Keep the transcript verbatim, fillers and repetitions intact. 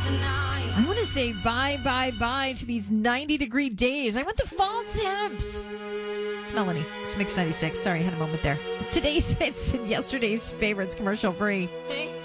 I want to say bye, bye, bye to these ninety degree days. I want the fall temps. It's Melanie. It's Mix ninety-six. Sorry, I had a moment there. Today's hits and yesterday's favorites, commercial free.